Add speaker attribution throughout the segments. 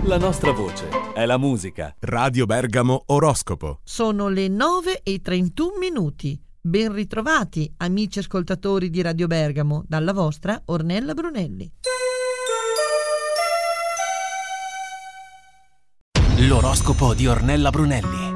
Speaker 1: La nostra voce è la musica.
Speaker 2: Radio Bergamo Oroscopo.
Speaker 3: Sono le 9:31. Ben ritrovati, amici ascoltatori di Radio Bergamo, dalla vostra Ornella Brunelli.
Speaker 4: L'oroscopo di Ornella Brunelli.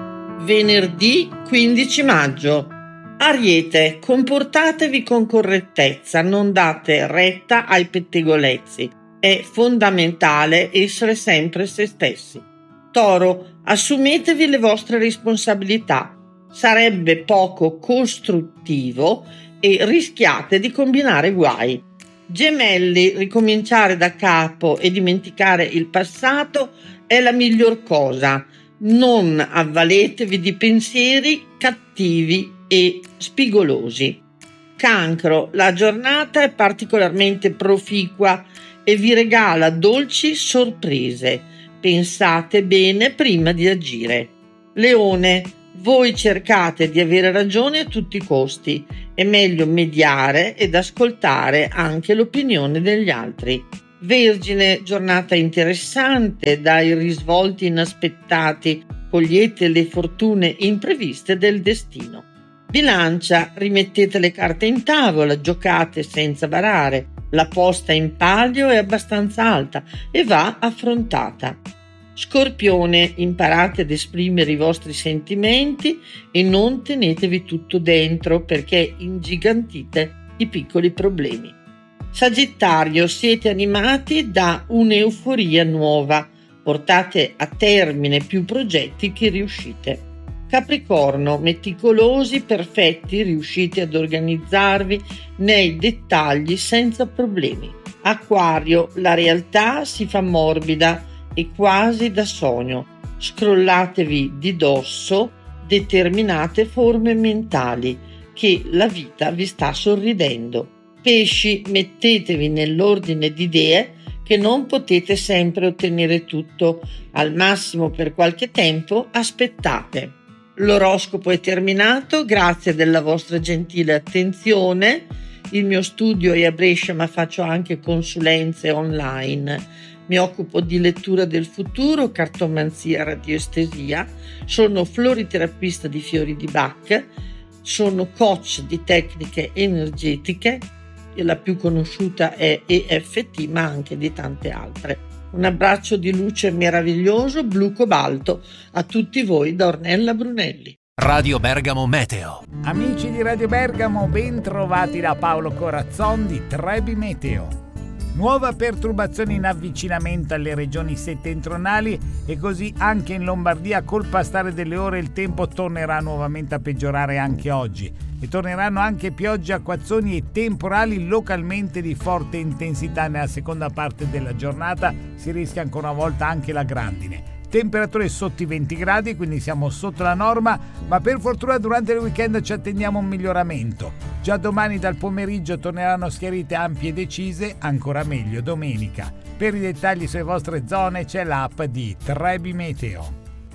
Speaker 5: Venerdì 15 maggio. Ariete, comportatevi con correttezza, non date retta ai pettegolezzi. È fondamentale essere sempre se stessi. Toro, assumetevi le vostre responsabilità. Sarebbe poco costruttivo e rischiate di combinare guai. Gemelli, ricominciare da capo e dimenticare il passato è la miglior cosa. Non avvaletevi di pensieri cattivi e spigolosi. Cancro, la giornata è particolarmente proficua e vi regala dolci sorprese. Pensate bene prima di agire. Leone, voi cercate di avere ragione a tutti i costi. È meglio mediare ed ascoltare anche l'opinione degli altri. Vergine, giornata interessante, dai risvolti inaspettati, cogliete le fortune impreviste del destino. Bilancia, rimettete le carte in tavola, giocate senza barare. La posta in palio è abbastanza alta e va affrontata. Scorpione, imparate ad esprimere i vostri sentimenti e non tenetevi tutto dentro perché ingigantite i piccoli problemi. Sagittario, siete animati da un'euforia nuova, portate a termine più progetti che riuscite. Capricorno, meticolosi, perfetti, riuscite ad organizzarvi nei dettagli senza problemi. Acquario, la realtà si fa morbida e quasi da sogno. Scrollatevi di dosso determinate forme mentali che la vita vi sta sorridendo. Pesci, mettetevi nell'ordine di idee che non potete sempre ottenere tutto. Al massimo per qualche tempo aspettate. L'oroscopo è terminato, grazie della vostra gentile attenzione. Il mio studio è a Brescia, ma faccio anche consulenze online. Mi occupo di lettura del futuro, cartomanzia, radioestesia. Sono floriterapista di fiori di Bach. Sono coach di tecniche energetiche. E la più conosciuta è EFT, ma anche di tante altre. Un abbraccio di luce meraviglioso, blu cobalto, a tutti voi da Ornella Brunelli.
Speaker 4: Radio Bergamo Meteo.
Speaker 6: Amici di Radio Bergamo, ben trovati da Paolo Corazzon di Trebi Meteo. Nuova perturbazione in avvicinamento alle regioni settentrionali e così anche in Lombardia. Col passare delle ore il tempo tornerà nuovamente a peggiorare anche oggi e torneranno anche piogge, acquazzoni e temporali localmente di forte intensità. Nella seconda parte della giornata si rischia ancora una volta anche la grandine. Temperature sotto i 20 gradi, quindi siamo sotto la norma, ma per fortuna durante il weekend ci attendiamo un miglioramento. Già domani dal pomeriggio torneranno schiarite ampie e decise, ancora meglio domenica. Per i dettagli sulle vostre zone c'è l'app di Trebi Meteo.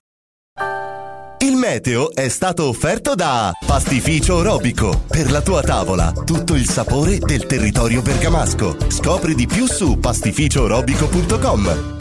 Speaker 7: Il meteo è stato offerto da Pastificio Orobico. Per la tua tavola, tutto il sapore del territorio bergamasco. Scopri di più su pastificioorobico.com.